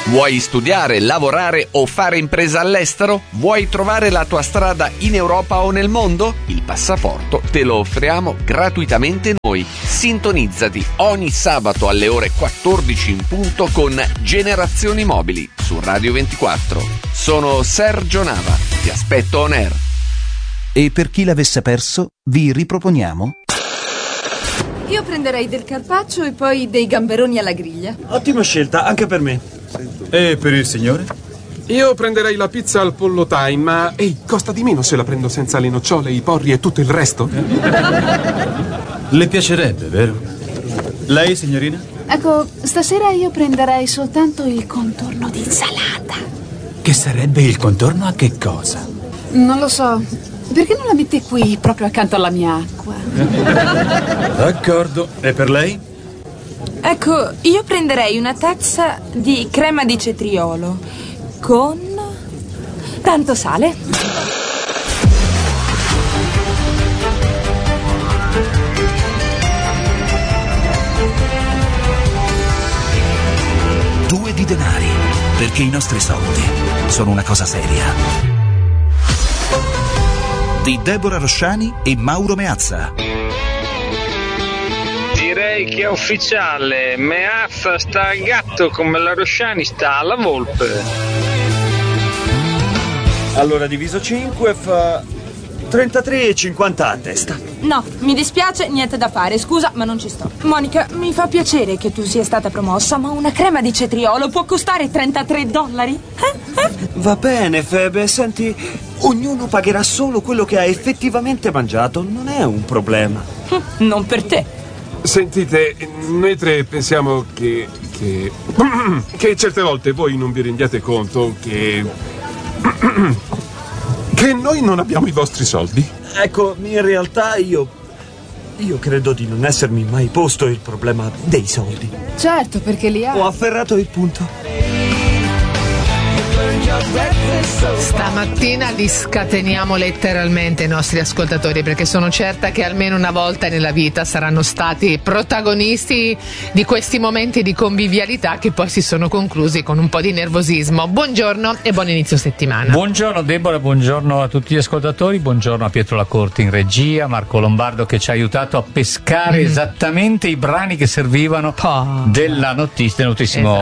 Vuoi studiare, lavorare o fare impresa all'estero? Vuoi trovare la tua strada in Europa o nel mondo? Il passaporto te lo offriamo gratuitamente noi. Sintonizzati ogni sabato alle ore 14 in punto con Generazioni Mobili su Radio 24. Sono Sergio Nava, ti aspetto on air. E per chi l'avesse perso, vi riproponiamo... Io prenderei del carpaccio e poi dei gamberoni alla griglia. Ottima scelta, anche per me. E per il signore? Io prenderei la pizza al pollo time, ma costa di meno se la prendo senza le nocciole, i porri e tutto il resto? Le piacerebbe, vero? Lei, signorina? Ecco, stasera io prenderei soltanto il contorno di insalata. Che sarebbe il contorno a che cosa? Non lo so. Perché non la metti qui, proprio accanto alla mia acqua? D'accordo. E per lei? Ecco, io prenderei una tazza di crema di cetriolo con tanto sale. Due di denari, perché i nostri soldi sono una cosa seria. Di Deborah Rosciani e Mauro Meazza. Direi che è ufficiale, Meazza sta al gatto come la Rosciani sta alla volpe. Allora diviso 5 fa 33,50 a testa. No, mi dispiace, niente da fare, scusa, ma non ci sto. Monica, mi fa piacere che tu sia stata promossa, ma una crema di cetriolo può costare $33? Va bene, Febe, senti, ognuno pagherà solo quello che ha effettivamente mangiato, non è un problema. Non per te. Sentite, noi tre pensiamo che certe volte voi non vi rendiate conto che noi non abbiamo i vostri soldi. Ecco, in realtà io credo di non essermi mai posto il problema dei soldi. Certo, perché li ha. Ho afferrato il punto. Stamattina li scateniamo letteralmente i nostri ascoltatori, perché sono certa che almeno una volta nella vita saranno stati protagonisti di questi momenti di convivialità che poi si sono conclusi con un po' di nervosismo. Buongiorno e buon inizio settimana. Buongiorno Deborah, buongiorno a tutti gli ascoltatori, buongiorno a Pietro Lacorte in regia, Marco Lombardo che ci ha aiutato a pescare esattamente i brani che servivano della notissima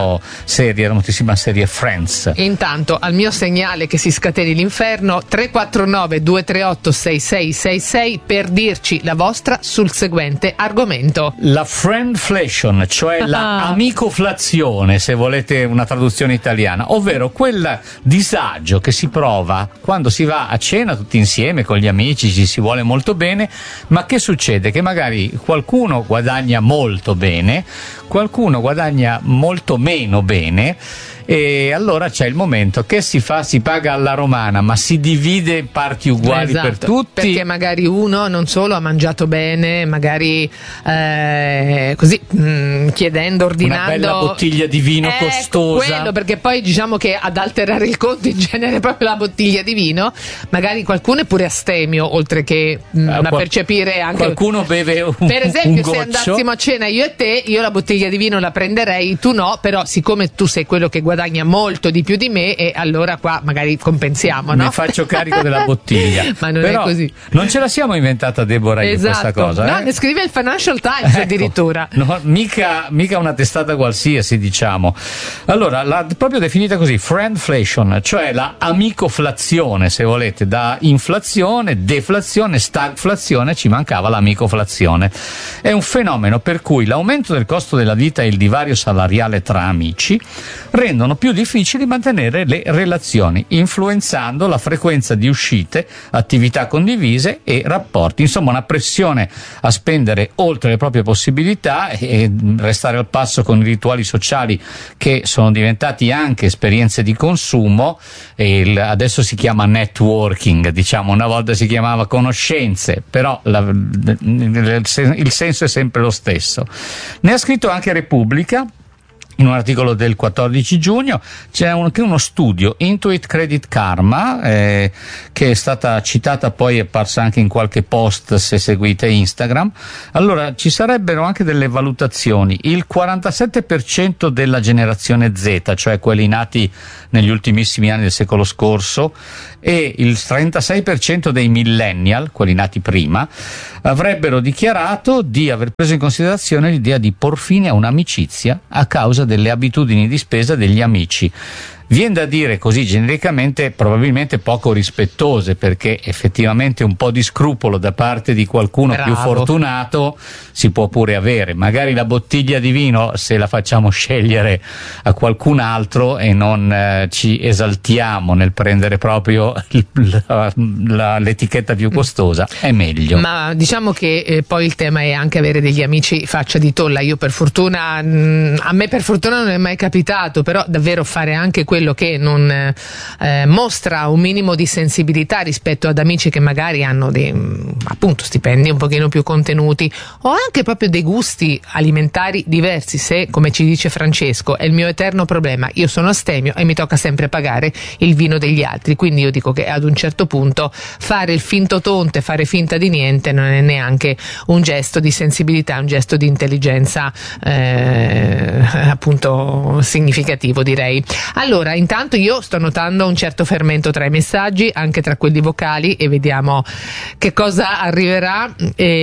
serie Friends. Intanto al mio segnale che si scateni l'inferno 349 238 6666 per dirci la vostra sul seguente argomento. La friendflation, cioè la amicoflazione, se volete una traduzione italiana, ovvero quel disagio che si prova quando si va a cena tutti insieme con gli amici, ci si vuole molto bene, ma che succede? Che magari qualcuno guadagna molto bene, qualcuno guadagna molto meno bene, e allora c'è il momento che si paga alla romana, ma si divide in parti uguali per tutti, perché magari uno non solo ha mangiato bene, magari così chiedendo, ordinando una bella bottiglia di vino costosa, quello, perché poi diciamo che ad alterare il conto in genere è proprio la bottiglia di vino. Magari qualcuno è pure astemio, oltre che a percepire anche qualcuno beve per esempio un se andassimo a cena io e te, io la bottiglia di vino la prenderei, tu no, però siccome tu sei quello che guadagna molto di più di me, e allora qua magari compensiamo, no? Mi faccio carico della bottiglia. Ma non però è così. Non ce la siamo inventata, Deborah, questa cosa. No, ne scrive il Financial Times addirittura. No, mica una testata qualsiasi, diciamo. Allora, l'ha proprio definita così, friendflation, cioè la amicoflazione, se volete, da inflazione, deflazione, stagflazione, ci mancava l'amicoflazione. È un fenomeno per cui l'aumento del costo della vita e il divario salariale tra amici rendono più difficili mantenere le relazioni, influenzando la frequenza di uscite, attività condivise e rapporti. Insomma, una pressione a spendere oltre le proprie possibilità e restare al passo con i rituali sociali che sono diventati anche esperienze di consumo, e adesso si chiama networking, diciamo, una volta si chiamava conoscenze, però il senso è sempre lo stesso. Ne ha scritto anche Repubblica, in un articolo del 14 giugno. C'è anche uno studio, Intuit Credit Karma, che è stata citata, poi è apparsa anche in qualche post se seguite Instagram. Allora, ci sarebbero anche delle valutazioni. Il 47% della generazione Z, cioè quelli nati negli ultimissimi anni del secolo scorso, e il 36% dei millennial, quelli nati prima, avrebbero dichiarato di aver preso in considerazione l'idea di por fine a un'amicizia a causa delle abitudini di spesa degli amici. Viene da dire così genericamente probabilmente poco rispettose, perché effettivamente un po' di scrupolo da parte di qualcuno più fortunato si può pure avere. Magari la bottiglia di vino se la facciamo scegliere a qualcun altro e non ci esaltiamo nel prendere proprio l'etichetta più costosa, è meglio. Ma diciamo che poi il tema è anche avere degli amici faccia di tolla. Io per fortuna, a me per fortuna non è mai capitato, però davvero fare anche quello che non mostra un minimo di sensibilità rispetto ad amici che magari hanno dei appunto stipendi un pochino più contenuti o anche proprio dei gusti alimentari diversi. Se, come ci dice Francesco, è il mio eterno problema, io sono astemio e mi tocca sempre pagare il vino degli altri, quindi io dico che ad un certo punto fare il finto tonto e fare finta di niente non è neanche un gesto di sensibilità, un gesto di intelligenza appunto significativo, direi. Allora, intanto io sto notando un certo fermento tra i messaggi, anche tra quelli vocali, e vediamo che cosa arriverà.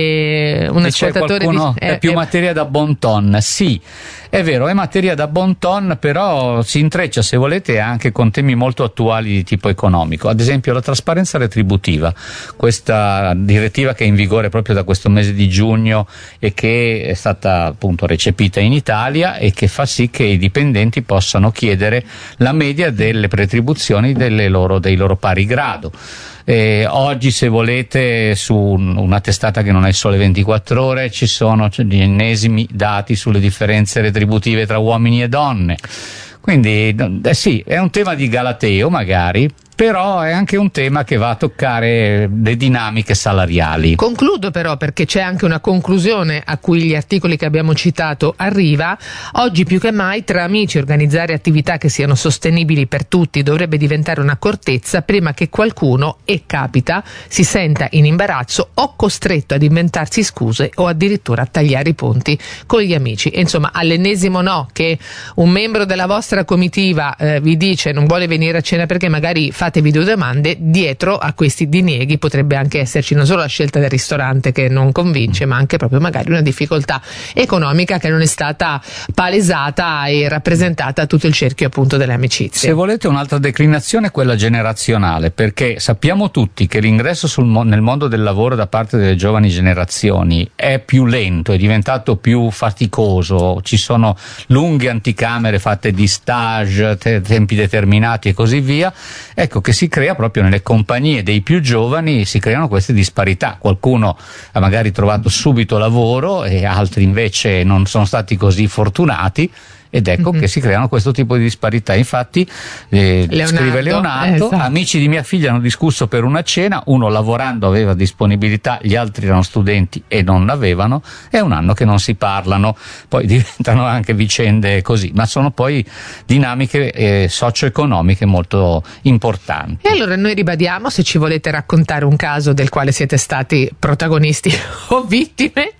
Un ascoltatore dice è più materia da bon ton. Sì, è vero, è materia da bon ton, però si intreccia, se volete, anche con temi molto attuali di tipo economico. Ad esempio la trasparenza retributiva, questa direttiva che è in vigore proprio da questo mese di giugno e che è stata appunto recepita in Italia e che fa sì che i dipendenti possano chiedere la media delle retribuzioni dei loro pari grado. Oggi, se volete, su una testata che non è Sole 24 Ore ci sono gli ennesimi dati sulle differenze retributive tra uomini e donne. Quindi sì, è un tema di galateo magari, però è anche un tema che va a toccare le dinamiche salariali. Concludo però, perché c'è anche una conclusione a cui gli articoli che abbiamo citato arriva. Oggi più che mai tra amici organizzare attività che siano sostenibili per tutti dovrebbe diventare un'accortezza prima che qualcuno, e capita, si senta in imbarazzo o costretto ad inventarsi scuse o addirittura a tagliare i ponti con gli amici. E insomma, all'ennesimo no che un membro della vostra comitiva vi dice non vuole venire a cena perché magari fate videodomande, dietro a questi dinieghi potrebbe anche esserci non solo la scelta del ristorante che non convince, ma anche proprio magari una difficoltà economica che non è stata palesata e rappresentata a tutto il cerchio appunto delle amicizie. Se volete un'altra declinazione è quella generazionale, perché sappiamo tutti che l'ingresso nel mondo del lavoro da parte delle giovani generazioni è più lento, è diventato più faticoso, ci sono lunghe anticamere fatte di stage, tempi determinati e così via. Ecco che si crea proprio nelle compagnie dei più giovani, si creano queste disparità. Qualcuno ha magari trovato subito lavoro e altri invece non sono stati così fortunati. Ed ecco che si creano questo tipo di disparità. Infatti scrive Leonardo, esatto. Amici di mia figlia hanno discusso per una cena, uno lavorando aveva disponibilità, gli altri erano studenti e non l'avevano, è un anno che non si parlano. Poi diventano anche vicende così, ma sono poi dinamiche socio-economiche molto importanti. E allora noi ribadiamo, se ci volete raccontare un caso del quale siete stati protagonisti o vittime,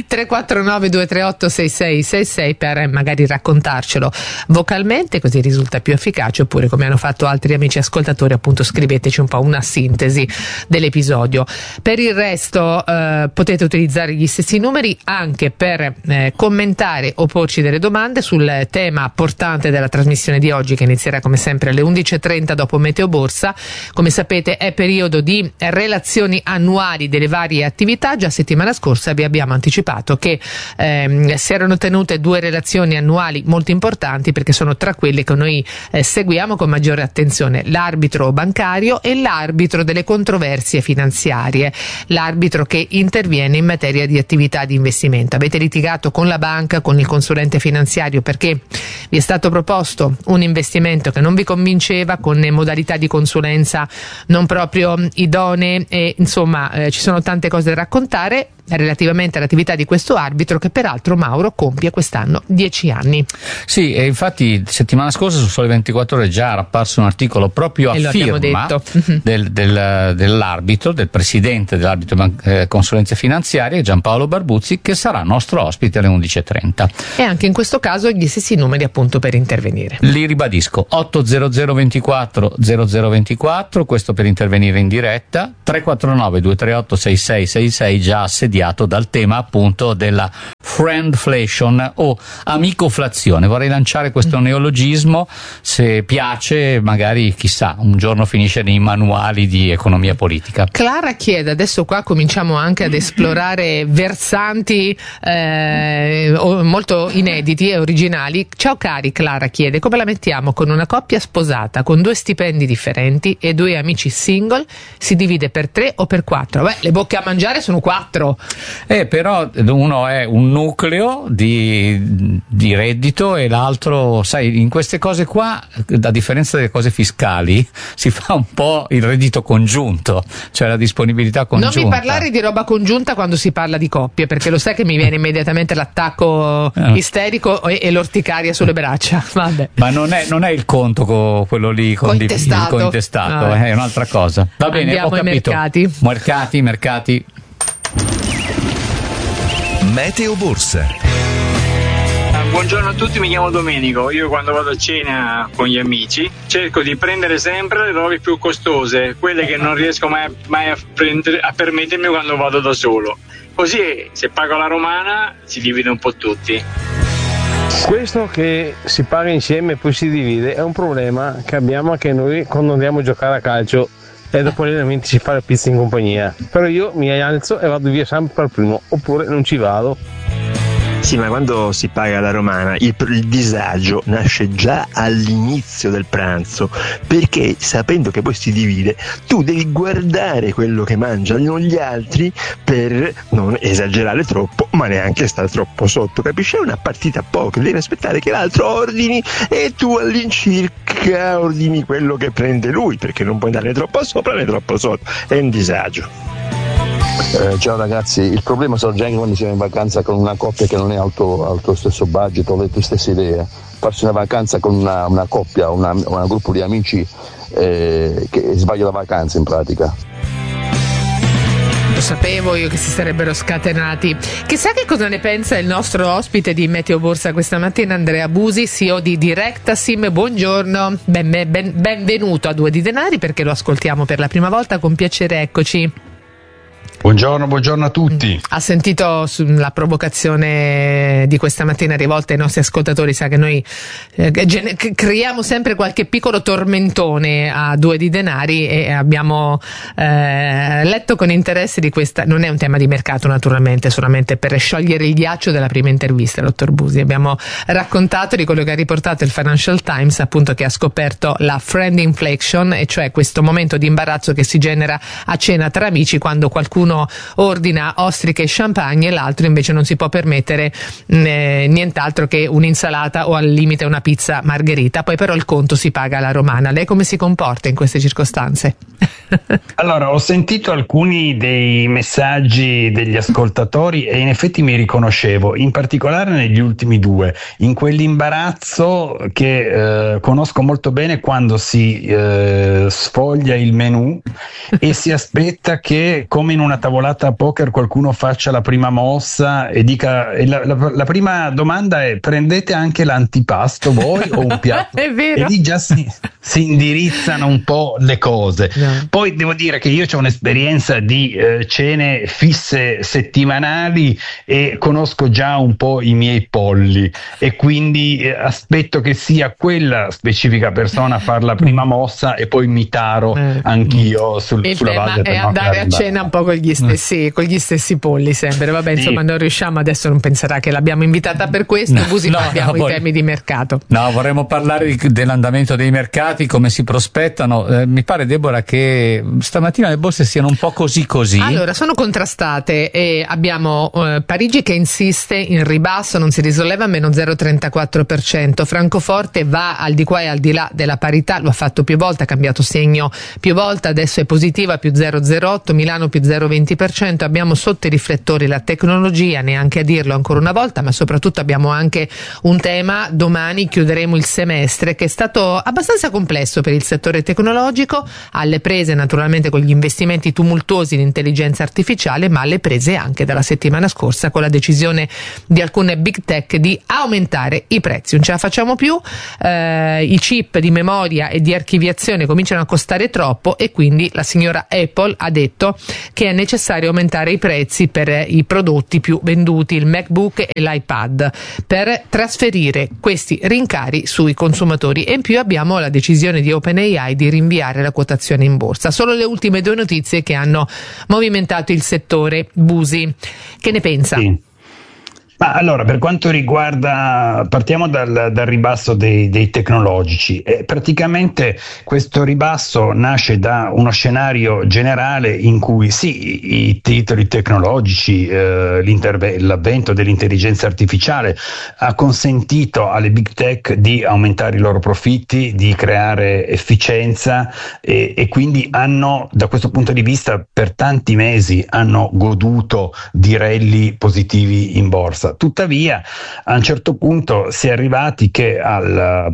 349 238 6666 per magari raccontarcelo vocalmente, così risulta più efficace, oppure come hanno fatto altri amici ascoltatori, appunto scriveteci un po' una sintesi dell'episodio. Per il resto potete utilizzare gli stessi numeri anche per commentare o porci delle domande sul tema portante della trasmissione di oggi, che inizierà come sempre alle 11:30 dopo Meteo Borsa. Come sapete è periodo di relazioni annuali delle varie attività. Già settimana scorsa vi abbiamo anticipato che si erano tenute 2 relazioni annuali molto importanti, perché sono tra quelle che noi seguiamo con maggiore attenzione: l'arbitro bancario e l'arbitro delle controversie finanziarie, l'arbitro che interviene in materia di attività di investimento. Avete litigato con la banca, con il consulente finanziario, perché vi è stato proposto un investimento che non vi convinceva, con modalità di consulenza non proprio idonee, e insomma ci sono tante cose da raccontare. relativamente all'attività di questo arbitro, che peraltro, Mauro, compie quest'anno 10 anni. Sì, e infatti settimana scorsa su Sole 24 Ore già era apparso un articolo proprio a firma dell'arbitro, del presidente dell'arbitro consulenze finanziarie, Giampaolo Barbuzzi, che sarà nostro ospite alle 11.30. E anche in questo caso gli stessi numeri appunto per intervenire. Li ribadisco: 800 24 0024, questo per intervenire in diretta, 349 238 6666, già assediato dal tema appunto della friendflation o amicoflazione. Vorrei lanciare questo neologismo, se piace magari, chissà, un giorno finisce nei manuali di economia politica. Clara chiede, adesso qua cominciamo anche ad esplorare versanti molto inediti e originali. Ciao cari, Clara chiede: come la mettiamo con una coppia sposata con 2 stipendi differenti e 2 amici single? Si divide per 3 o per 4? Beh, le bocche a mangiare sono 4. Però uno è un nucleo di reddito e l'altro, sai, in queste cose qua, a differenza delle cose fiscali, si fa un po' il reddito congiunto, cioè la disponibilità congiunta. Non mi parlare di roba congiunta quando si parla di coppie, perché lo sai che mi viene immediatamente l'attacco isterico e l'orticaria sulle braccia. Vabbè. Ma non è il conto quello lì cointestato, è un'altra cosa. Va bene, andiamo ho capito. Ai mercati. Meteo Borsa. Buongiorno a tutti, mi chiamo Domenico. Io quando vado a cena con gli amici cerco di prendere sempre le robe più costose, quelle che non riesco mai a permettermi quando vado da solo. Così se pago la romana si divide un po' tutti. Questo che si paga insieme e poi si divide è un problema che abbiamo anche noi quando andiamo a giocare a calcio e dopo gli allenamenti si fa la pizza in compagnia. Però io mi alzo e vado via sempre al primo, oppure non ci vado. Sì, ma quando si paga la romana il disagio nasce già all'inizio del pranzo, perché sapendo che poi si divide tu devi guardare quello che mangiano gli altri per non esagerare troppo ma neanche stare troppo sotto, capisci? È una partita a poker, devi aspettare che l'altro ordini e tu all'incirca ordini quello che prende lui, perché non puoi andare né troppo sopra né troppo sotto, è un disagio. Ciao ragazzi, il problema sorge anche quando siamo in vacanza con una coppia che non è al tuo stesso budget o le tue stesse idee. Farsi una vacanza con una coppia, un gruppo di amici che sbaglia la vacanza in pratica. Lo sapevo io che si sarebbero scatenati. Chissà che cosa ne pensa il nostro ospite di Meteo Borsa questa mattina, Andrea Busi, CEO di Directasim. Buongiorno, benvenuto a Due di Denari, perché lo ascoltiamo per la prima volta con piacere, eccoci. Buongiorno a tutti. Ha sentito la provocazione di questa mattina rivolta ai nostri ascoltatori, sa che noi creiamo sempre qualche piccolo tormentone a Due di Denari e abbiamo letto con interesse di questa. Non è un tema di mercato naturalmente, solamente per sciogliere il ghiaccio della prima intervista, dottor Busi. Abbiamo raccontato di quello che ha riportato il Financial Times, appunto, che ha scoperto la friendinflation, e cioè questo momento di imbarazzo che si genera a cena tra amici quando qualcuno ordina ostriche e champagne e l'altro invece non si può permettere nient'altro che un'insalata o al limite una pizza margherita. Poi però il conto si paga alla romana. Lei come si comporta in queste circostanze? Allora, ho sentito alcuni dei messaggi degli ascoltatori e in effetti mi riconoscevo, in particolare negli ultimi due, in quell'imbarazzo che conosco molto bene quando si sfoglia il menù e si aspetta che, come in una tavolata a poker, qualcuno faccia la prima mossa e dica, la prima domanda è: prendete anche l'antipasto voi o un piatto? È vero. E lì già si indirizzano un po' le cose. No. Poi devo dire che io ho un'esperienza di cene fisse settimanali e conosco già un po' i miei polli, e quindi aspetto che sia quella specifica persona a fare la prima mossa e poi mi taro anch'io sulla base è andare a cena un po' con gli stessi polli sempre. Vabbè, insomma, non riusciamo, adesso non penserà che l'abbiamo invitata per questo. Busi, parliamo i temi di mercato. No, vorremmo parlare dell'andamento dei mercati, come si prospettano. Mi pare, Deborah, che stamattina le borse siano un po' così. Allora, sono contrastate e abbiamo Parigi che insiste in ribasso, non si risolleva, meno 0,34%. Francoforte va al di qua e al di là della parità, lo ha fatto più volte, ha cambiato segno più volte, adesso è positiva, più 0,08, Milano più 0,29, 20%, abbiamo sotto i riflettori la tecnologia, neanche a dirlo ancora una volta, ma soprattutto abbiamo anche un tema, domani chiuderemo il semestre, che è stato abbastanza complesso per il settore tecnologico, alle prese naturalmente con gli investimenti tumultuosi in intelligenza artificiale, ma alle prese anche dalla settimana scorsa con la decisione di alcune big tech di aumentare i prezzi. Non ce la facciamo più, i chip di memoria e di archiviazione cominciano a costare troppo e quindi la signora Apple ha detto che è necessario aumentare i prezzi per i prodotti più venduti, il MacBook e l'iPad, per trasferire questi rincari sui consumatori. E in più abbiamo la decisione di OpenAI di rinviare la quotazione in borsa. Solo le ultime due notizie che hanno movimentato il settore. Busi, che ne pensa? Sì. Ma allora, per quanto riguarda, partiamo dal ribasso dei tecnologici. Praticamente questo ribasso nasce da uno scenario generale in cui sì, i titoli tecnologici, l'avvento dell'intelligenza artificiale ha consentito alle big tech di aumentare i loro profitti, di creare efficienza e quindi hanno, da questo punto di vista, per tanti mesi hanno goduto di rally positivi in borsa. Tuttavia, a un certo punto si è arrivati che alla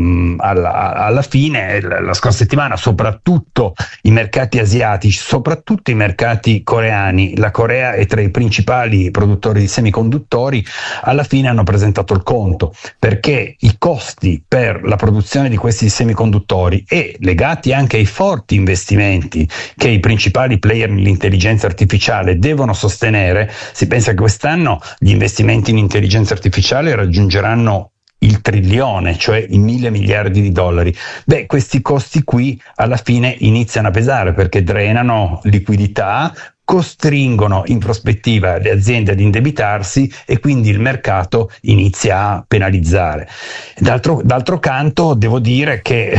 fine, la scorsa settimana, soprattutto i mercati asiatici, soprattutto i mercati coreani, la Corea è tra i principali produttori di semiconduttori, alla fine hanno presentato il conto, perché i costi per la produzione di questi semiconduttori e legati anche ai forti investimenti che i principali player nell'intelligenza artificiale devono sostenere, si pensa che quest'anno gli investimenti in intelligenza artificiale raggiungeranno il trilione, cioè i 1.000 miliardi di dollari. Beh, questi costi qui alla fine iniziano a pesare perché drenano liquidità, costringono in prospettiva le aziende ad indebitarsi e quindi il mercato inizia a penalizzare. D'altro canto devo dire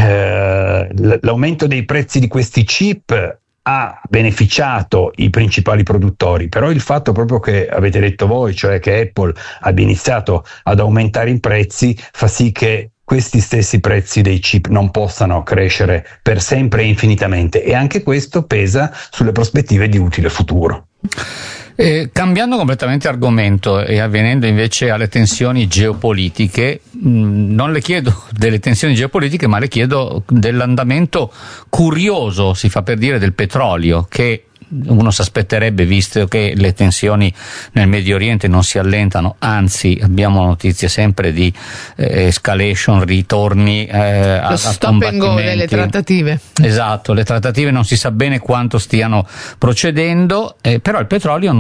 che l'aumento dei prezzi di questi chip ha beneficiato i principali produttori, però il fatto proprio che avete detto voi, cioè che Apple abbia iniziato ad aumentare i prezzi, fa sì che questi stessi prezzi dei chip non possano crescere per sempre e infinitamente, e anche questo pesa sulle prospettive di utile futuro. Cambiando completamente argomento e avvenendo invece alle tensioni geopolitiche, non le chiedo delle tensioni geopolitiche, ma le chiedo dell'andamento curioso, si fa per dire, del petrolio, che uno si aspetterebbe, visto che le tensioni nel Medio Oriente non si allentano, anzi abbiamo notizie sempre di escalation, ritorni a stop and go delle trattative. Esatto, le trattative non si sa bene quanto stiano procedendo, però il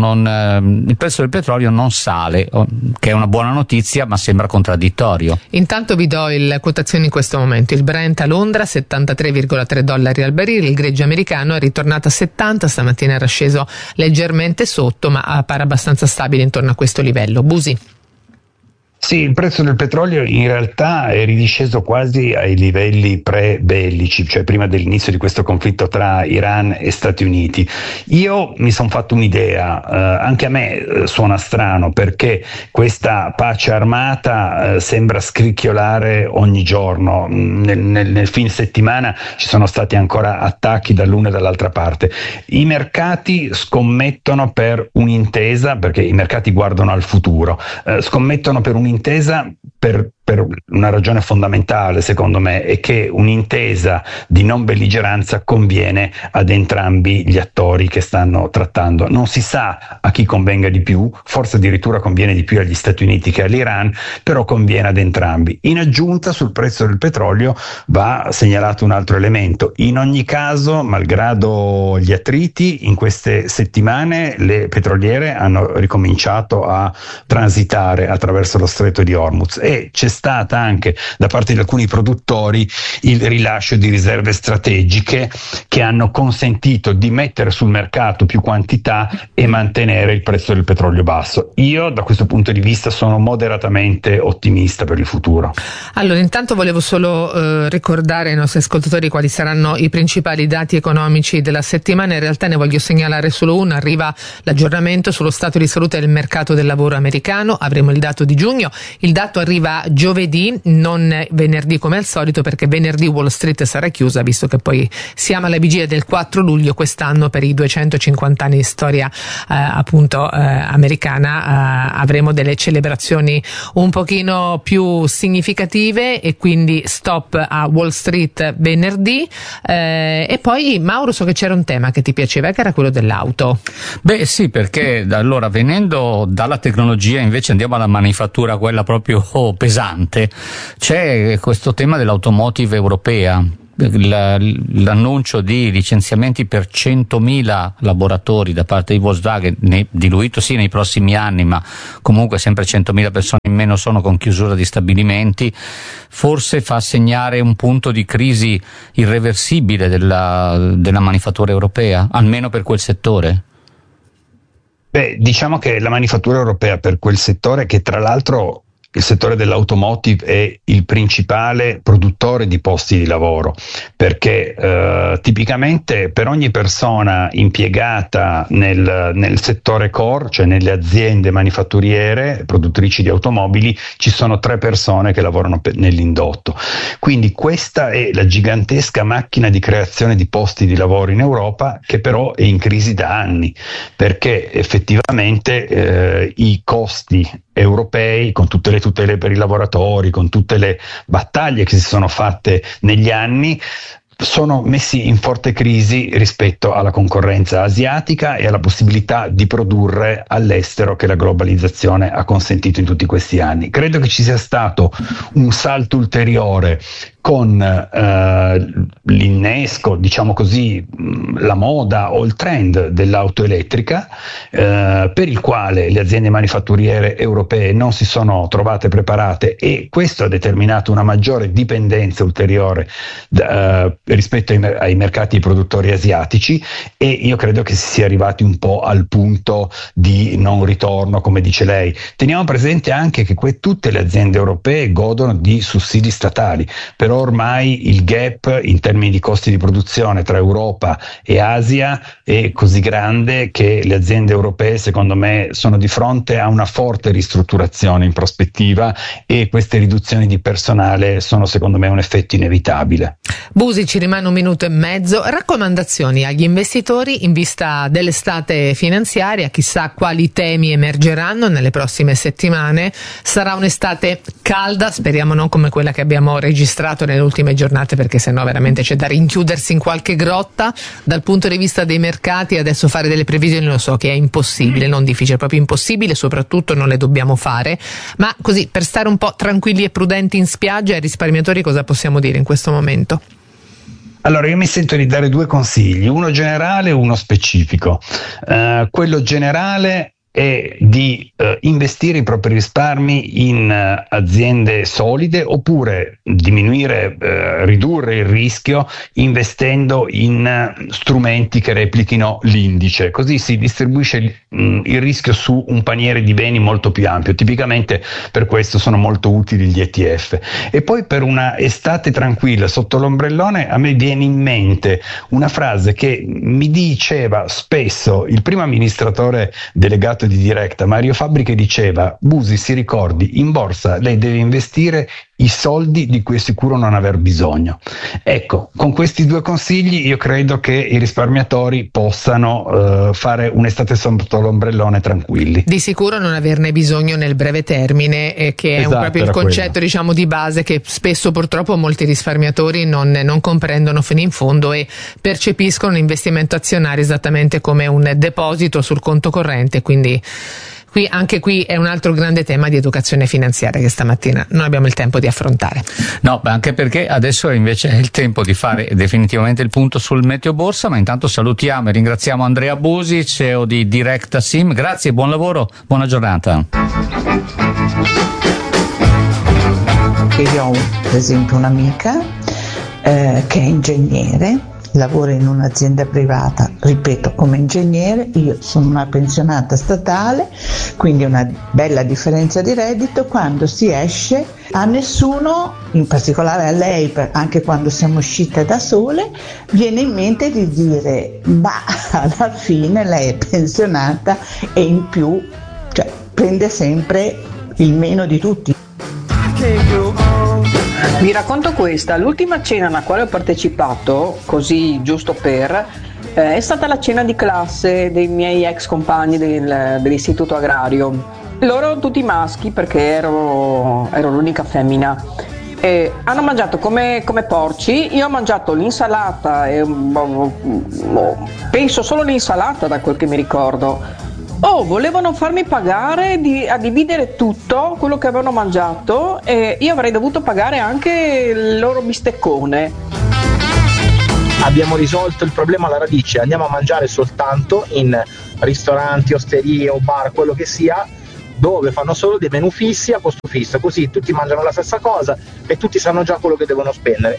prezzo del petrolio non sale, che è una buona notizia, ma sembra contraddittorio. Intanto vi do le quotazioni in questo momento. Il Brent a Londra $73,3 al barile, il greggio americano è ritornato a 70, stamattina era sceso leggermente sotto, ma appare abbastanza stabile intorno a questo livello. Busi. Sì, il prezzo del petrolio in realtà è ridisceso quasi ai livelli pre-bellici, cioè prima dell'inizio di questo conflitto tra Iran e Stati Uniti. Io mi sono fatto un'idea, anche a me suona strano, perché questa pace armata sembra scricchiolare ogni giorno. Nel fine settimana ci sono stati ancora attacchi dall'una e dall'altra parte. I mercati scommettono per un'intesa, perché i mercati guardano al futuro, scommettono per un'intesa per una ragione fondamentale, secondo me, è che un'intesa di non belligeranza conviene ad entrambi gli attori che stanno trattando. Non si sa a chi convenga di più, forse addirittura conviene di più agli Stati Uniti che all'Iran, però conviene ad entrambi. In aggiunta, sul prezzo del petrolio va segnalato un altro elemento. In ogni caso, malgrado gli attriti, in queste settimane le petroliere hanno ricominciato a transitare attraverso lo Stretto di Hormuz e c'è stata anche da parte di alcuni produttori il rilascio di riserve strategiche che hanno consentito di mettere sul mercato più quantità e mantenere il prezzo del petrolio basso. Io da questo punto di vista sono moderatamente ottimista per il futuro. Allora, intanto volevo solo ricordare ai nostri ascoltatori quali saranno i principali dati economici della settimana. In realtà ne voglio segnalare solo uno. Arriva l'aggiornamento sullo stato di salute del mercato del lavoro americano, avremo il dato di giugno, il dato arriva arriva giovedì, non venerdì come al solito, perché venerdì Wall Street sarà chiusa, visto che poi siamo alla vigilia del 4 luglio quest'anno per i 250 anni di storia americana. Avremo delle celebrazioni un pochino più significative e quindi stop a Wall Street venerdì. E poi Mauro, so che c'era un tema che ti piaceva, che era quello dell'auto. Beh sì, perché allora venendo dalla tecnologia invece andiamo alla manifattura, quella proprio pesante. C'è questo tema dell'automotive europea. L'annuncio di licenziamenti per 100.000 lavoratori da parte di Volkswagen, diluito sì nei prossimi anni, ma comunque sempre 100.000 persone in meno sono, con chiusura di stabilimenti, forse fa segnare un punto di crisi irreversibile della manifattura europea, almeno per quel settore. Beh, diciamo che la manifattura europea per quel settore, che tra l'altro il settore dell'automotive è il principale produttore di posti di lavoro, perché tipicamente per ogni persona impiegata nel settore core, cioè nelle aziende manifatturiere produttrici di automobili, ci sono 3 persone che lavorano nell'indotto. Quindi questa è la gigantesca macchina di creazione di posti di lavoro in Europa, che però è in crisi da anni, perché effettivamente i costi europei, con tutte le tutele per i lavoratori, con tutte le battaglie che si sono fatte negli anni, sono messi in forte crisi rispetto alla concorrenza asiatica e alla possibilità di produrre all'estero che la globalizzazione ha consentito in tutti questi anni. Credo che ci sia stato un salto ulteriore con l'innesco, diciamo così, la moda o il trend dell'auto elettrica, per il quale le aziende manifatturiere europee non si sono trovate preparate, e questo ha determinato una maggiore dipendenza ulteriore rispetto ai mercati produttori asiatici, e io credo che si sia arrivati un po' al punto di non ritorno, come dice lei. Teniamo presente anche che tutte le aziende europee godono di sussidi statali, però ormai il gap in termini di costi di produzione tra Europa e Asia è così grande che le aziende europee, secondo me, sono di fronte a una forte ristrutturazione in prospettiva, e queste riduzioni di personale sono, secondo me, un effetto inevitabile. Busi, ci rimane 1 minuto e mezzo. Raccomandazioni agli investitori in vista dell'estate finanziaria, chissà quali temi emergeranno nelle prossime settimane. Sarà un'estate calda, speriamo non come quella che abbiamo registrato nelle ultime giornate, perché sennò veramente c'è da rinchiudersi in qualche grotta. Dal punto di vista dei mercati adesso fare delle previsioni lo so che è impossibile, non difficile, proprio impossibile, soprattutto non le dobbiamo fare, ma così per stare un po' tranquilli e prudenti in spiaggia, ai risparmiatori cosa possiamo dire in questo momento? Allora, io mi sento di dare 2 consigli, uno generale e uno specifico. Quello generale è di investire i propri risparmi in aziende solide, oppure ridurre il rischio investendo in strumenti che replichino l'indice, così si distribuisce il rischio su un paniere di beni molto più ampio. Tipicamente per questo sono molto utili gli ETF. E poi, per una estate tranquilla sotto l'ombrellone, a me viene in mente una frase che mi diceva spesso il primo amministratore delegato di Directa, Mario Fabbri, che diceva: Busi, si ricordi, in borsa lei deve investire i soldi di cui è sicuro non aver bisogno. Ecco, con questi 2 consigli io credo che i risparmiatori possano fare un'estate sotto l'ombrellone tranquilli. Di sicuro non averne bisogno nel breve termine, che è proprio il concetto, diciamo, di base, che spesso purtroppo molti risparmiatori non comprendono fino in fondo e percepiscono l'investimento azionario esattamente come un deposito sul conto corrente, quindi anche qui è un altro grande tema di educazione finanziaria che stamattina non abbiamo il tempo di affrontare. No, anche perché adesso invece è il tempo di fare definitivamente il punto sul meteo borsa, ma intanto salutiamo e ringraziamo Andrea Busi, CEO di Directa Sim. Grazie, buon lavoro, buona giornata. Io ho per esempio un'amica che è ingegnere, lavora in un'azienda privata, ripeto, come ingegnere. Io sono una pensionata statale, quindi una bella differenza di reddito. Quando si esce, a nessuno, in particolare a lei, anche quando siamo uscite da sole, viene in mente di dire: ma alla fine lei è pensionata e in più, cioè, prende sempre il meno di tutti. Vi racconto questa, l'ultima cena alla quale ho partecipato, così giusto per, è stata la cena di classe dei miei ex compagni dell'istituto agrario. Loro tutti maschi perché ero l'unica femmina. E hanno mangiato come porci, io ho mangiato l'insalata, penso solo l'insalata da quel che mi ricordo. Volevano farmi pagare a dividere tutto quello che avevano mangiato e io avrei dovuto pagare anche il loro bisteccone. Abbiamo risolto il problema alla radice, andiamo a mangiare soltanto in ristoranti, osterie o bar, quello che sia, dove fanno solo dei menù fissi a costo fisso, così tutti mangiano la stessa cosa e tutti sanno già quello che devono spendere.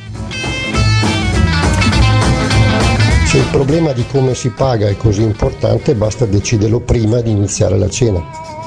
Se il problema di come si paga è così importante, basta deciderlo prima di iniziare la cena.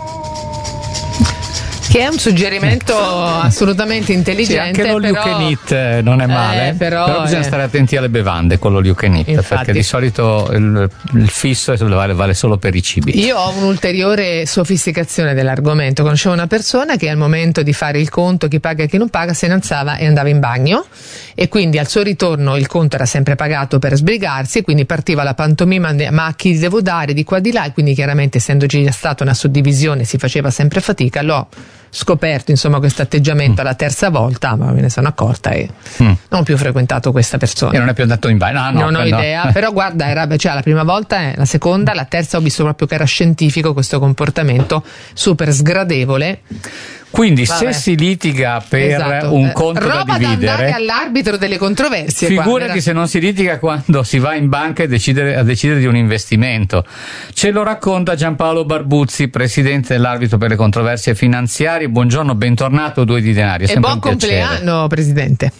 Che è un suggerimento assolutamente intelligente. Sì, anche l'all you can eat non è male, però bisogna stare attenti alle bevande con l'all you can eat, perché di solito il fisso vale solo per i cibi. Io ho un'ulteriore sofisticazione dell'argomento. Conoscevo una persona che al momento di fare il conto, chi paga e chi non paga, se ne alzava e andava in bagno, e quindi al suo ritorno il conto era sempre pagato per sbrigarsi, e quindi partiva la pantomima, ma a chi devo dare di qua di là, e quindi chiaramente essendoci già stata una suddivisione si faceva sempre fatica. L'ho scoperto insomma questo atteggiamento alla terza volta, ma me ne sono accorta e non ho più frequentato questa persona. E non è più andato in bagno? Non ho idea, però guarda, era la prima volta, la seconda, la terza ho visto proprio che era scientifico questo comportamento super sgradevole. Quindi se si litiga per un conto da dividere, roba da andare all'arbitro delle controversie. Figurati se non si litiga quando si va in banca a decidere di un investimento. Ce lo racconta Giampaolo Barbuzzi, presidente dell'arbitro per le controversie finanziarie. Buongiorno, bentornato, Due di Denari. E buon compleanno, presidente.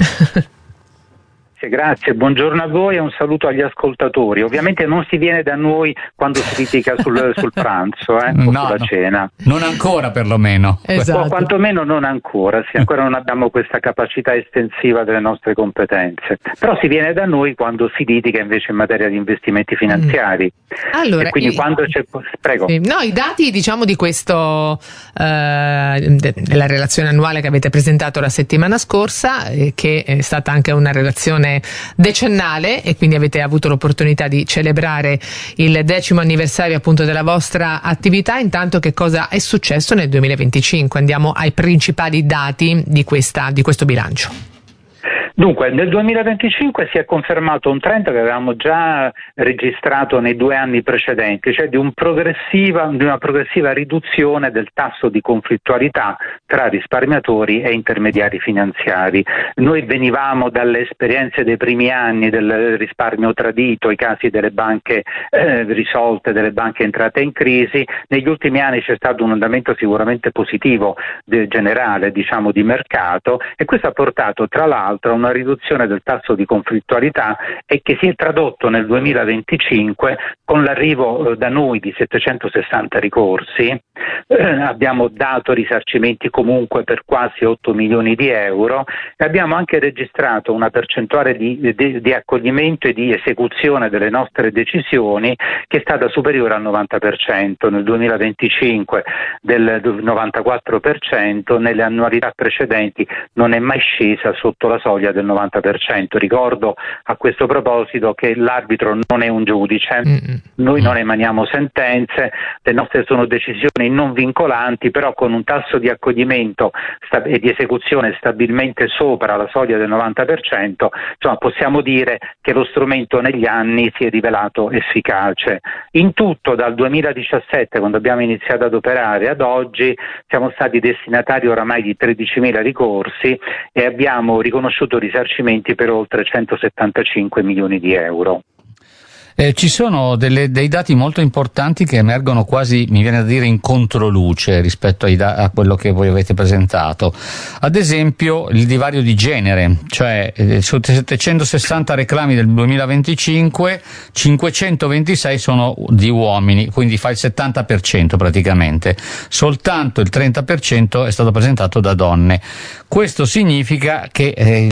Grazie, buongiorno a voi e un saluto agli ascoltatori. Ovviamente non si viene da noi quando si litiga sul pranzo, o sulla cena. Non ancora perlomeno. Esatto. O quantomeno non ancora, ancora non abbiamo questa capacità estensiva delle nostre competenze. Però si viene da noi quando si litiga invece in materia di investimenti finanziari. Allora, e quindi quando c'è... Prego. No, i dati diciamo di questo, della relazione annuale che avete presentato la settimana scorsa, che è stata anche una relazione decennale, e quindi avete avuto l'opportunità di celebrare il 10° anniversario appunto della vostra attività. Intanto, che cosa è successo nel 2025? Andiamo ai principali dati di questo bilancio. Dunque, nel 2025 si è confermato un trend che avevamo già registrato nei 2 anni precedenti, cioè di una progressiva riduzione del tasso di conflittualità tra risparmiatori e intermediari finanziari. Noi venivamo dalle esperienze dei primi anni del risparmio tradito, i casi delle banche risolte, delle banche entrate in crisi. Negli ultimi anni c'è stato un andamento sicuramente positivo generale, diciamo, di mercato, e questo ha portato tra l'altro a una riduzione del tasso di conflittualità, e che si è tradotto nel 2025 con l'arrivo da noi di 760 ricorsi. Abbiamo dato risarcimenti comunque per quasi 8 milioni di euro, e abbiamo anche registrato una percentuale di accoglimento e di esecuzione delle nostre decisioni che è stata superiore al 90%, nel 2025 del 94%, nelle annualità precedenti non è mai scesa sotto la soglia del 90%. Ricordo a questo proposito che l'arbitro non è un giudice, noi non emaniamo sentenze, le nostre sono decisioni non vincolanti, però con un tasso di accoglimento e di esecuzione stabilmente sopra la soglia del 90%, insomma possiamo dire che lo strumento negli anni si è rivelato efficace. In tutto, dal 2017, quando abbiamo iniziato ad operare, ad oggi siamo stati destinatari oramai di 13.000 ricorsi e abbiamo riconosciuto risarcimenti per oltre 175 milioni di euro. Ci sono dei dati molto importanti che emergono quasi, mi viene da dire, in controluce rispetto a quello che voi avete presentato. Ad esempio il divario di genere, cioè su 760 reclami del 2025, 526 sono di uomini, quindi fa il 70% praticamente. Soltanto il 30% è stato presentato da donne. Questo significa che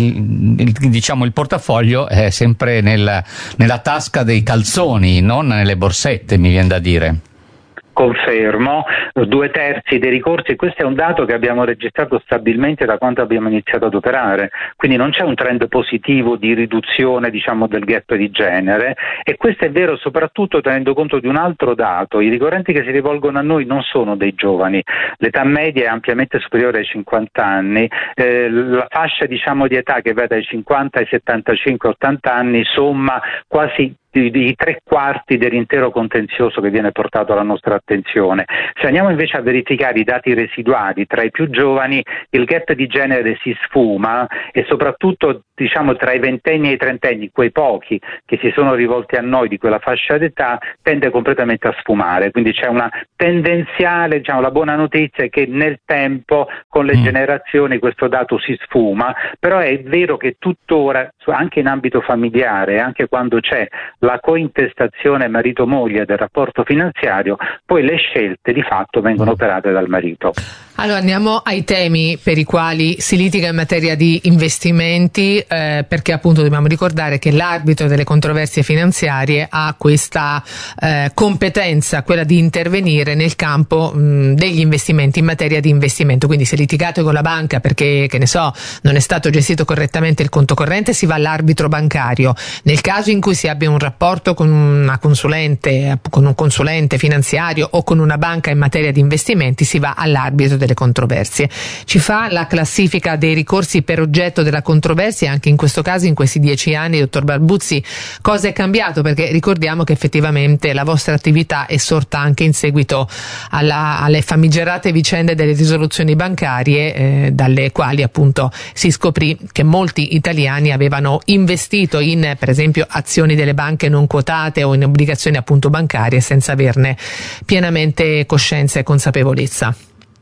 il portafoglio è sempre nella tasca dei calzoni, non nelle borsette, mi viene da dire. Confermo, 2/3 dei ricorsi, questo è un dato che abbiamo registrato stabilmente da quando abbiamo iniziato ad operare, quindi non c'è un trend positivo di riduzione del gap di genere, e questo è vero soprattutto tenendo conto di un altro dato: i ricorrenti che si rivolgono a noi non sono dei giovani, l'età media è ampiamente superiore ai 50 anni, la fascia di età che va dai 50 ai 75-80 anni somma quasi di 3/4 dell'intero contenzioso che viene portato alla nostra attenzione. Se andiamo invece a verificare i dati residuali tra i più giovani, il gap di genere si sfuma, e soprattutto tra i ventenni e i trentenni, quei pochi che si sono rivolti a noi di quella fascia d'età, tende completamente a sfumare, quindi c'è una tendenziale, la buona notizia è che nel tempo con le generazioni questo dato si sfuma, però è vero che tuttora anche in ambito familiare, anche quando c'è la cointestazione marito-moglie del rapporto finanziario, poi le scelte di fatto vengono operate dal marito. Allora andiamo ai temi per i quali si litiga in materia di investimenti, perché appunto dobbiamo ricordare che l'arbitro delle controversie finanziarie ha questa competenza, quella di intervenire nel campo degli investimenti, in materia di investimento. Quindi se litigate con la banca perché, non è stato gestito correttamente il conto corrente, si va all'arbitro bancario. Nel caso in cui si abbia un rapporto con un consulente finanziario o con una banca in materia di investimenti, si va all'arbitro delle controversie. Ci fa la classifica dei ricorsi per oggetto della controversia anche in questo caso, in questi 10 anni, dottor Barbuzzi, cosa è cambiato? Perché ricordiamo che effettivamente la vostra attività è sorta anche in seguito alle famigerate vicende delle risoluzioni bancarie, dalle quali appunto si scoprì che molti italiani avevano investito in, per esempio, azioni delle banche non quotate o in obbligazioni appunto bancarie senza averne pienamente coscienza e consapevolezza.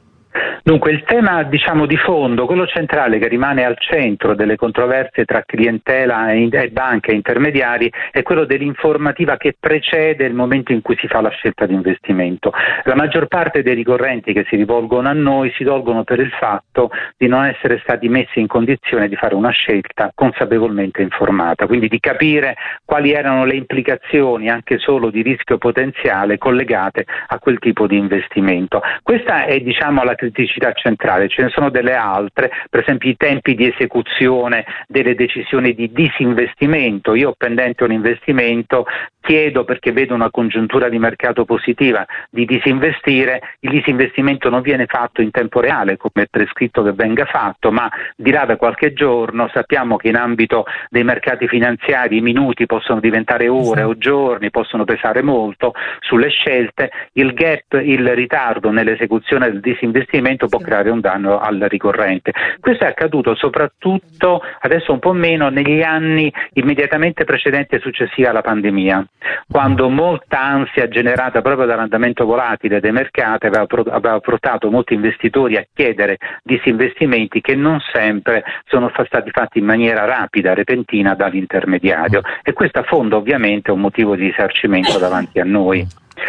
Dunque il tema di fondo, quello centrale che rimane al centro delle controversie tra clientela e banche e intermediari, è quello dell'informativa che precede il momento in cui si fa la scelta di investimento. La maggior parte dei ricorrenti che si rivolgono a noi si rivolgono per il fatto di non essere stati messi in condizione di fare una scelta consapevolmente informata, quindi di capire quali erano le implicazioni anche solo di rischio potenziale collegate a quel tipo di investimento. Questa è la criticità centrale. Ce ne sono delle altre, per esempio i tempi di esecuzione delle decisioni di disinvestimento. Io pendente un investimento chiedo, perché vedo una congiuntura di mercato positiva, di disinvestire. Il disinvestimento non viene fatto in tempo reale come è prescritto che venga fatto, ma di là da qualche giorno. Sappiamo che in ambito dei mercati finanziari i minuti possono diventare ore o giorni, possono pesare molto sulle scelte. Il gap, il ritardo nell'esecuzione del disinvestimento può creare un danno al ricorrente. Questo è accaduto soprattutto, adesso un po' meno, negli anni immediatamente precedenti e successivi alla pandemia, quando molta ansia generata proprio dall'andamento volatile dei mercati aveva portato molti investitori a chiedere disinvestimenti che non sempre sono stati fatti in maniera rapida, repentina dall'intermediario, e questo a fondo ovviamente è un motivo di risarcimento davanti a noi.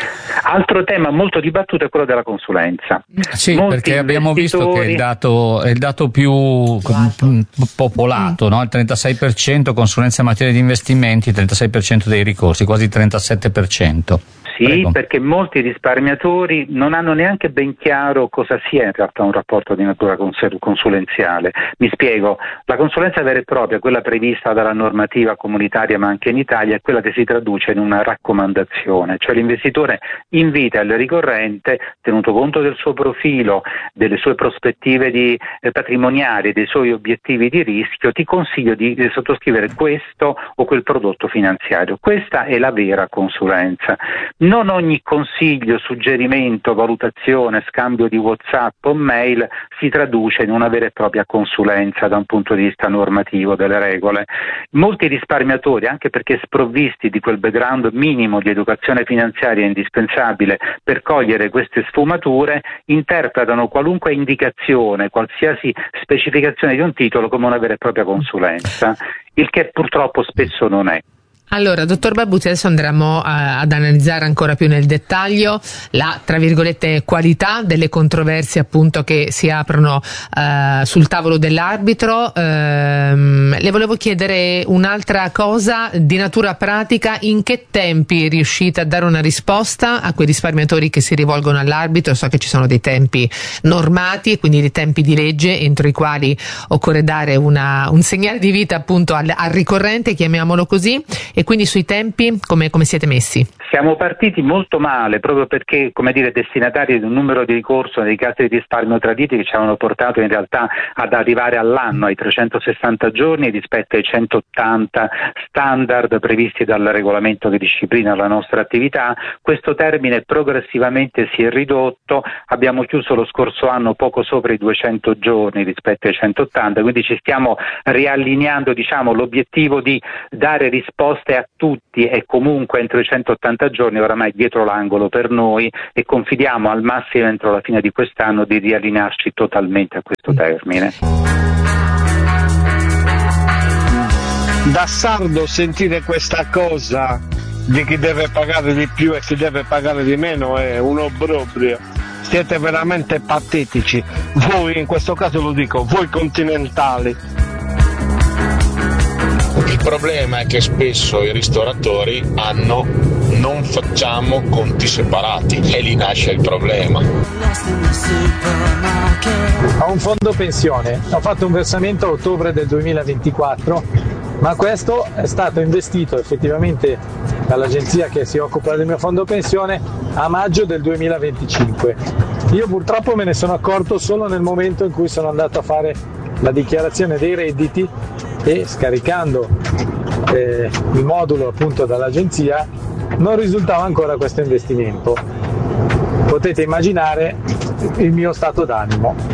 Altro tema molto dibattuto è quello della consulenza. Sì, perché abbiamo visto che è il dato più popolato, no? Il 36% consulenza in materia di investimenti, il 36% dei ricorsi, quasi il 37%. Sì, Prego. Perché molti risparmiatori non hanno neanche ben chiaro cosa sia in realtà un rapporto di natura consulenziale. Mi spiego, la consulenza vera e propria, quella prevista dalla normativa comunitaria ma anche in Italia, è quella che si traduce in una raccomandazione, cioè l'investitore invita il ricorrente, tenuto conto del suo profilo, delle sue prospettive patrimoniali, dei suoi obiettivi di rischio, ti consiglio di sottoscrivere questo o quel prodotto finanziario. Questa è la vera consulenza. Non ogni consiglio, suggerimento, valutazione, scambio di WhatsApp o mail si traduce in una vera e propria consulenza da un punto di vista normativo delle regole. Molti risparmiatori, anche perché sprovvisti di quel background minimo di educazione finanziaria indispensabile per cogliere queste sfumature, interpretano qualunque indicazione, qualsiasi specificazione di un titolo come una vera e propria consulenza, il che purtroppo spesso non è. Allora, dottor Barbuzzi, adesso andremo ad analizzare ancora più nel dettaglio la, tra virgolette, qualità delle controversie appunto che si aprono sul tavolo dell'arbitro, Le volevo chiedere un'altra cosa di natura pratica: in che tempi riuscite a dare una risposta a quei risparmiatori che si rivolgono all'arbitro? So che ci sono dei tempi normati e quindi dei tempi di legge entro i quali occorre dare un segnale di vita appunto al ricorrente, chiamiamolo così, e quindi sui tempi come siete messi? Siamo partiti molto male proprio perché, come dire, destinatari di un numero di ricorso nei casi di risparmio traditi che ci avevano portato in realtà ad arrivare all'anno ai 360 giorni rispetto ai 180 standard previsti dal regolamento che disciplina la nostra attività. Questo termine progressivamente si è ridotto, abbiamo chiuso lo scorso anno poco sopra i 200 giorni rispetto ai 180, quindi ci stiamo riallineando, diciamo, l'obiettivo di dare risposte a tutti e comunque entro i 180 giorni oramai dietro l'angolo per noi, e confidiamo al massimo entro la fine di quest'anno di riallinearci totalmente a questo termine. Da sardo sentire questa cosa di chi deve pagare di più e chi deve pagare di meno è un obbrobrio. Siete veramente patetici. Voi, in questo caso lo dico, voi continentali. Il problema è che spesso i ristoratori non facciamo conti separati e lì nasce il problema. Ho un fondo pensione, ho fatto un versamento a ottobre del 2024, ma questo è stato investito effettivamente dall'agenzia che si occupa del mio fondo pensione a maggio del 2025. Io purtroppo me ne sono accorto solo nel momento in cui sono andato a fare la dichiarazione dei redditi e, scaricando il modulo appunto dall'agenzia, non risultava ancora questo investimento. Potete immaginare il mio stato d'animo.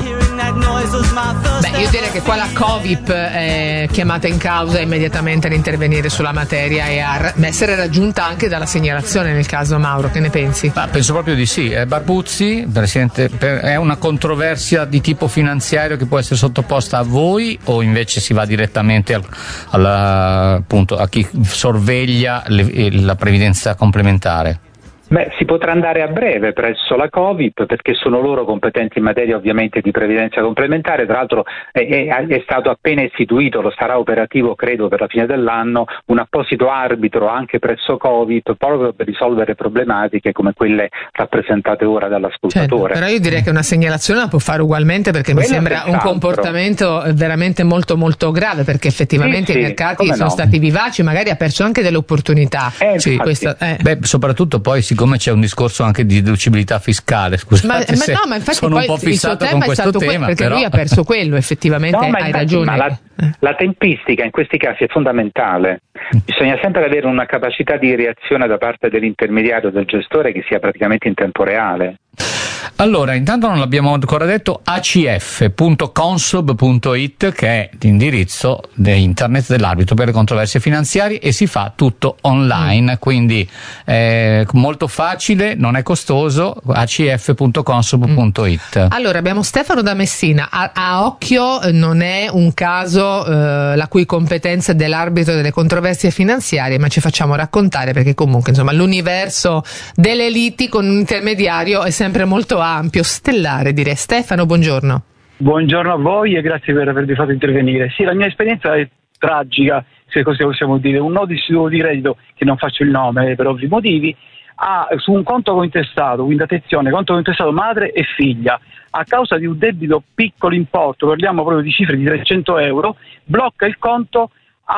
Beh, io direi che qua la Covip è chiamata in causa immediatamente ad intervenire sulla materia e a essere raggiunta anche dalla segnalazione nel caso. Mauro, che ne pensi? Penso proprio di sì. Barbuzzi, Presidente, è una controversia di tipo finanziario che può essere sottoposta a voi, o invece si va direttamente appunto, a chi sorveglia la previdenza complementare? Beh, si potrà andare a breve presso la Covip perché sono loro competenti in materia ovviamente di previdenza complementare. Tra l'altro è stato appena istituito, lo sarà operativo credo per la fine dell'anno, un apposito arbitro anche presso Covip proprio per risolvere problematiche come quelle rappresentate ora dall'ascoltatore. Però io direi che una segnalazione la può fare ugualmente, perché mi sembra un comportamento veramente molto molto grave, perché effettivamente i mercati sono stati vivaci, magari ha perso anche delle opportunità. Beh, soprattutto poi siccome c'è un discorso anche di deducibilità fiscale, scusate, ma infatti sono poi un po' fissato con questo tema, perché però lui ha perso quello, effettivamente hai ragione. Ma la tempistica in questi casi è fondamentale. Bisogna sempre avere una capacità di reazione da parte dell'intermediario, del gestore, che sia praticamente in tempo reale. Allora, intanto non l'abbiamo ancora detto, acf.consob.it, che è l'indirizzo di internet dell'arbitro per le controversie finanziarie, e si fa tutto online, quindi è molto facile, non è costoso, acf.consob.it. Allora, abbiamo Stefano da Messina. A occhio non è un caso la cui competenza è dell'arbitro delle controversie finanziarie, ma ci facciamo raccontare, perché comunque insomma l'universo delle liti con un intermediario è sempre molto ampio, stellare direi. Stefano, buongiorno. Buongiorno a voi e grazie per avervi fatto intervenire. Sì, la mia esperienza è tragica, se così possiamo dire. Un nodo istituto di reddito, che non faccio il nome per ovvi motivi, ha su un conto cointestato, quindi attenzione, conto cointestato madre e figlia, a causa di un debito piccolo importo, parliamo proprio di cifre di 300 euro, blocca il conto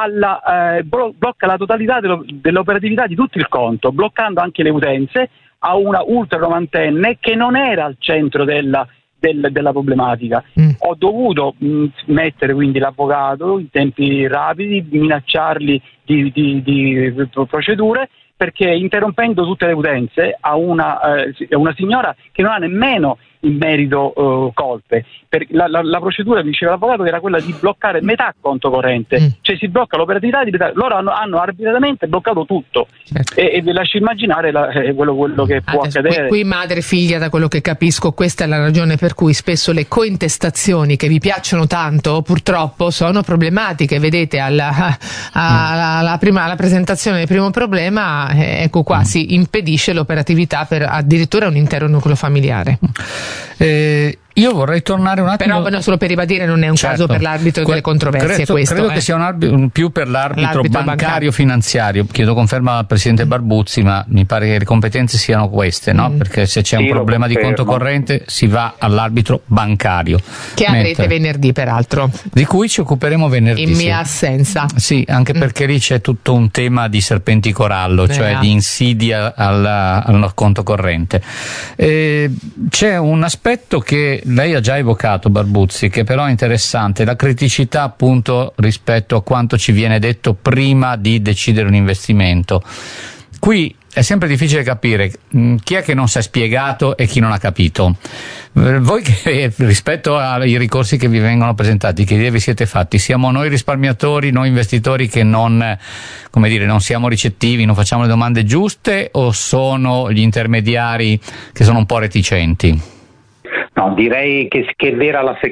blocca la totalità dell'operatività di tutto il conto, bloccando anche le utenze a una ultra novantenne che non era al centro della problematica. Ho dovuto mettere quindi l'avvocato in tempi rapidi, minacciarli di procedure, perché interrompendo tutte le utenze a una signora che non ha nemmeno in merito colpe. La procedura, diceva l'avvocato, era quella di bloccare metà conto corrente, cioè si blocca l'operatività loro hanno arbitrariamente bloccato tutto, e vi lascio immaginare quello che può accadere. Qui madre e figlia, da quello che capisco, questa è la ragione per cui spesso le cointestazioni che vi piacciono tanto purtroppo sono problematiche. Vedete alla presentazione del primo problema, ecco qua, si impedisce l'operatività per addirittura un intero nucleo familiare. Io vorrei tornare un attimo. Però solo per ribadire, non è un caso per l'arbitro delle controversie. Credo che sia più per l'arbitro bancario finanziario. Chiedo conferma al Presidente Barbuzzi, ma mi pare che le competenze siano queste, no? Perché se c'è un problema di conto corrente si va all'arbitro bancario. Che avrete venerdì, peraltro. Di cui ci occuperemo venerdì. In mia assenza. Sì, anche perché lì c'è tutto un tema di serpenti corallo, cioè di insidia al conto corrente. C'è un aspetto che lei ha già evocato, Barbuzzi, che però è interessante, la criticità appunto rispetto a quanto ci viene detto prima di decidere un investimento. Qui è sempre difficile capire chi è che non si è spiegato e chi non ha capito. Voi che rispetto ai ricorsi che vi vengono presentati, che idee vi siete fatti? Siamo noi risparmiatori, noi investitori che non siamo ricettivi, non facciamo le domande giuste, o sono gli intermediari che sono un po' reticenti? No, direi che è vera la seconda.